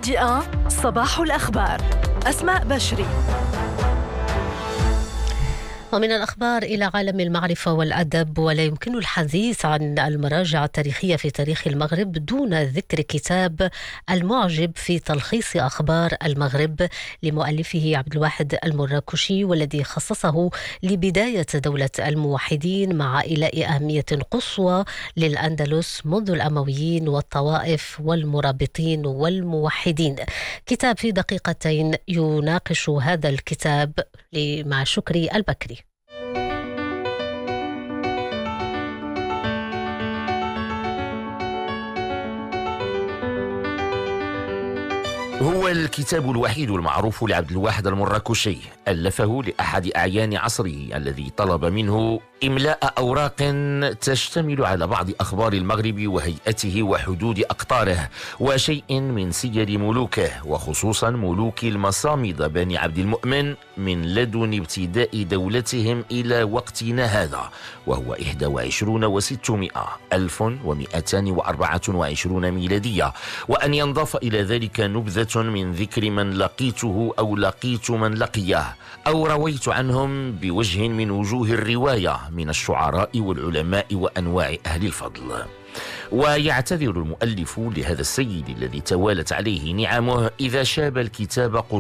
هادئة صباح الأخبار. أسماء بشري. ومن الأخبار إلى عالم المعرفة والأدب، ولا يمكن الحديث عن المراجع التاريخية في تاريخ المغرب دون ذكر كتاب المعجب في تلخيص أخبار المغرب لمؤلفه عبد الواحد المراكشي، والذي خصصه لبداية دولة الموحدين مع إيلاء أهمية قصوى للأندلس منذ الأمويين والطوائف والمرابطين والموحدين. كتاب في دقيقتين يناقش هذا الكتاب مع شكري البكري. هو الكتاب الوحيد المعروف لعبد الواحد المراكشي، ألفه لأحد أعيان عصره الذي طلب منه إملاء أوراق تشتمل على بعض أخبار المغرب وهيئته وحدود أقطاره وشيء من سير ملوكه، وخصوصا ملوك المصامد بني عبد المؤمن من لدن ابتداء دولتهم إلى وقتنا هذا، وهو 21,1224 ميلادية. وأن ينضاف إلى ذلك نبذة من ذكر من لقيته أو لقيت من لقيه أو رويت عنهم بوجه من وجوه الرواية من الشعراء والعلماء وأنواع أهل الفضل. ويعتذر المؤلف لهذا السيد الذي توالت عليه نعمه إذا شاب الكتاب